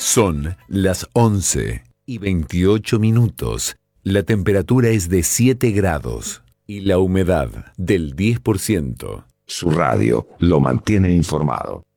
Son las 11:28. La temperatura es de 7 grados y la humedad del 10%. Su radio lo mantiene informado.